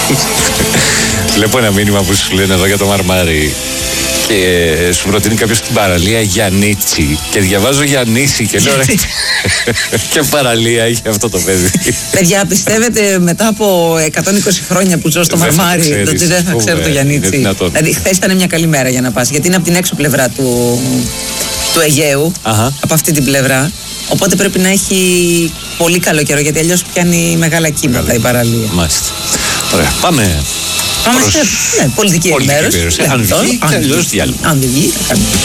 Βλέπω ένα μήνυμα που σου λένε εδώ για το Μαρμάρι. Και σου προτείνει κάποιος την παραλία Γιαννίτσι. Και διαβάζω Γιαννίτσι και λέω ρε. Και παραλία έχει αυτό το παιδί. Παιδιά, πιστεύετε μετά από 120 χρόνια που ζω στο Μαρμάρι, ότι δεν θα ξέρω το Γιαννίτσι? Δηλαδή, χθες ήταν μια καλή μέρα για να πας, γιατί είναι από την έξω πλευρά του Αιγαίου, από αυτή την πλευρά. Οπότε πρέπει να έχει πολύ καλό καιρό, γιατί αλλιώς πιάνει μεγάλα κύματα η παραλία. Μάλιστα. Ωραία, πάμε σε πολιτική ενημέρωση. Αν βγει, αλλιώς διάλειμμα. Αν δεν βγει, θα κάνουμε.